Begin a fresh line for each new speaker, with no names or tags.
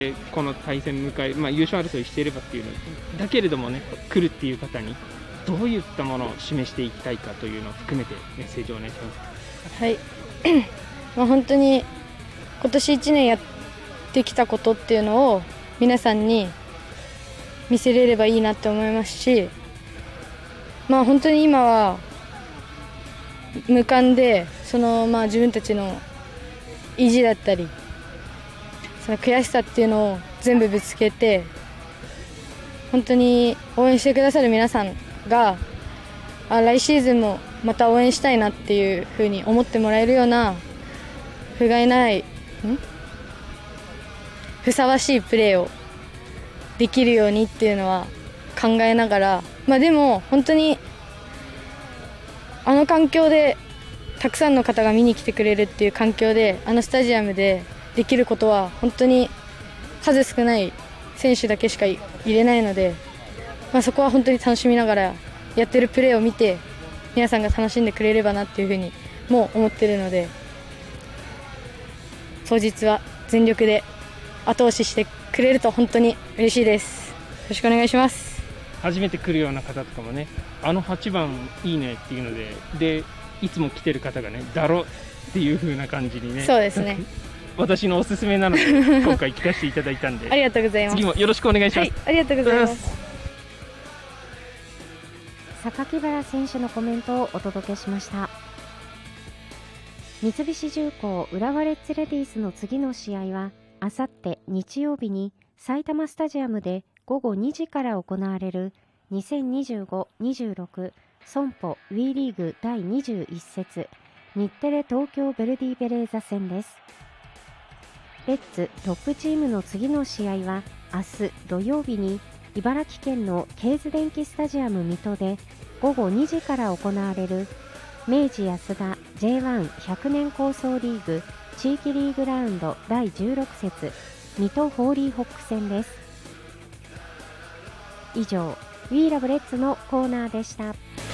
この対戦迎え、優勝争いしていればっていうのだけれどもね、来るっていう方にどういったものを示していきたいかというのを含めてメッセージをお願いします。
はい、本当に今年1年やってきたことっていうのを皆さんに見せれればいいなって思いますし、本当に今は無冠で自分たちの意地だったりその悔しさっていうのを全部ぶつけて、本当に応援してくださる皆さんが来シーズンもまた応援したいなっていうふうに思ってもらえるようなふさわしいプレーをできるようにっていうのは考えながら、でも本当にあの環境でたくさんの方が見に来てくれるっていう環境でスタジアムでできることは本当に数少ない選手だけしか入れないので、そこは本当に楽しみながらやってるプレーを見て皆さんが楽しんでくれればなっていうふうにも思ってるので、当日は全力で後押ししてくれると本当に嬉しいです。よろしくお願いします。
初めて来るような方とかもね、8番いいねっていうのでいつも来てる方がね、だろっていう風な感じにね、
そうですね
私のおすすめなので今回聞かせていただいたんで
ありがとうございます。
次もよろしくお願いします。
ありがとうございます。
榊原選手のコメントをお届けしました。三菱重工浦和レッズレディースの次の試合はあさって日曜日に埼玉スタジアムで午後2時から行われる2025-26損保 WE リーグ第21節日テレ東京ヴェルディベレーザ戦です。レッズトップチームの次の試合は明日土曜日に茨城県のケーズ電機スタジアム水戸で午後2時から行われる明治安田 J1100 年構想リーグ地域リーグラウンド第16節水戸ホーリーホック戦です。以上 We Love Reds のコーナーでした。